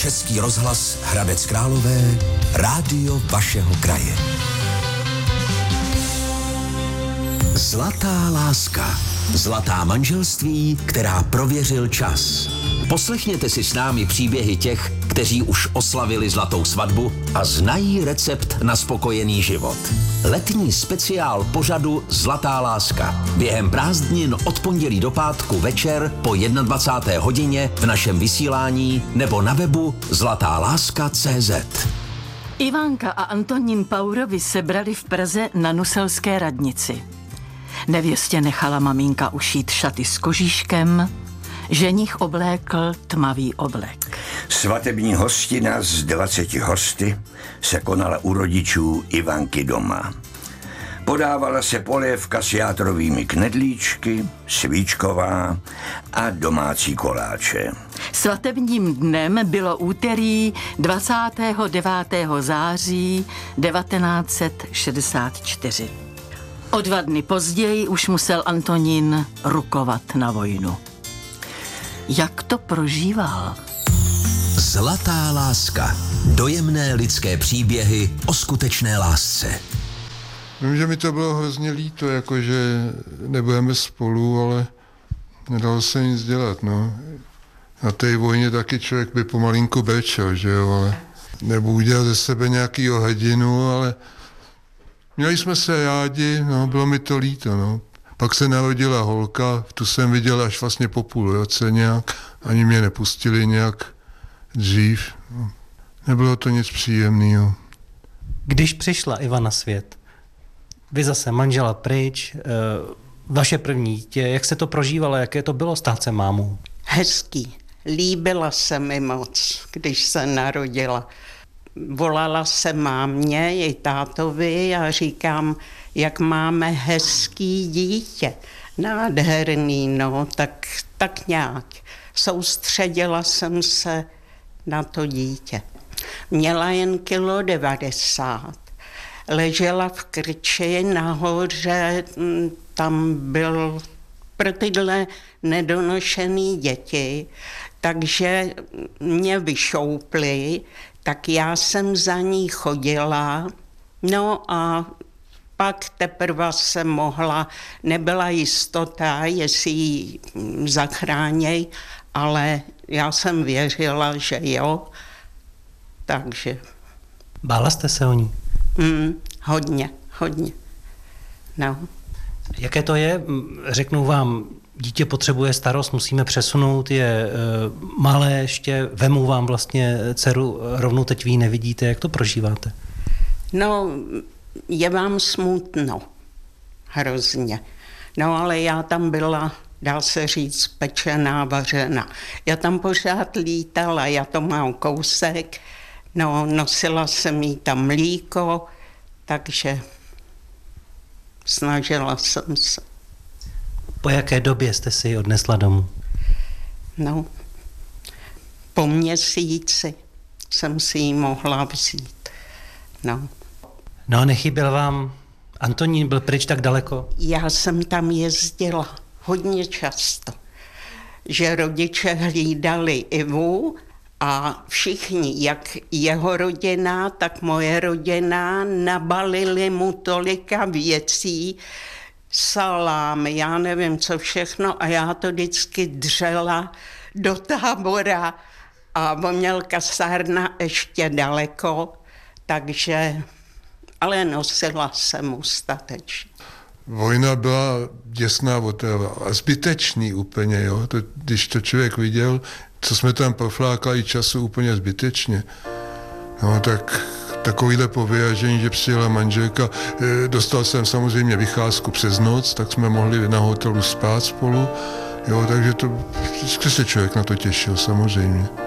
Český rozhlas Hradec Králové, rádio vašeho kraje. Zlatá láska. Zlatá manželství, která prověřil čas. Poslechněte si s námi příběhy těch, kteří už oslavili zlatou svatbu a znají recept na spokojený život. Letní speciál pořadu Zlatá láska. Během prázdnin od pondělí do pátku večer po 21. hodině v našem vysílání nebo na webu zlatáláska.cz. Ivanka a Antonín Paurovi se brali v Praze na Nuselské radnici. Nevěstě nechala maminka ušít šaty s kožíškem, ženich oblékl tmavý oblek. Svatební hostina z 20 hosty se konala u rodičů Ivanky doma. Podávala se polévka s játrovými knedlíčky, svíčková a domácí koláče. Svatebním dnem bylo úterý 29. září 1964. O 2 dny později už musel Antonín rukovat na vojnu. Jak to prožíval? Zlatá láska. Dojemné lidské příběhy o skutečné lásce. Vím, že mi to bylo hrozně líto, jakože nebudeme spolu, ale nedalo se nic dělat, no. Na té vojně taky člověk by pomalinku brečel, že jo, ale nebo udělal ze sebe nějakýho hrdinu, ale měli jsme se rádi, no, bylo mi to líto, no. Pak se narodila holka, tu jsem viděl až vlastně po půl roce nějak, ani mě nepustili nějak dřív. No. Nebylo to nic příjemného. Když přišla Iva na svět, vy zase manžela pryč, vaše první dítě, jak se to prožívalo, jaké to bylo stát se mámou? Hezký. Líbila se mi moc, když se narodila. Volala se mámě i tátovi a říkám, jak máme hezký dítě. Nádherný, no, tak nějak. Soustředila jsem se na to dítě. Měla jen 90 kg. Ležela v krči nahoře, tam byl pro tyhle nedonošený děti, takže mě vyšoupli, tak já jsem za ní chodila, no a pak teprve se mohla, nebyla jistota, jestli ji zachráněj, ale já jsem věřila, že jo, takže. Bála jste se o ní? Hodně. No. Jaké to je? Řeknou vám, dítě potřebuje starost, musíme přesunout, je malé ještě, vemu vám vlastně dceru, rovnou teď vy ji nevidíte, jak to prožíváte? No, je vám smutno, hrozně. No, ale já tam byla, dá se říct, pečená, vařená. Já tam pořád lítala, já to mám kousek, no, nosila jsem jí tam mlíko, takže snažila jsem se. Po jaké době jste si ji odnesla domů? No, po měsíci jsem si ji mohla vzít, no. No a nechyběl vám, Antonín byl pryč tak daleko? Já jsem tam jezdila hodně často, že rodiče hlídali Ivu a všichni, jak jeho rodina, tak moje rodina, nabalili mu tolika věcí, salám, já nevím co všechno a já to vždycky dřela do Tábora a on měl kasárna ještě daleko, takže, ale nosila jsem mu statečně. Vojna byla děsná otrava a zbytečný úplně, jo. To, když to člověk viděl, co jsme tam proflákali času úplně zbytečně. No tak takovýhle povyražení, že přijela manželka, dostal jsem samozřejmě vycházku přes noc, tak jsme mohli na hotelu spát spolu, jo, takže to, vždycky se člověk na to těšil samozřejmě.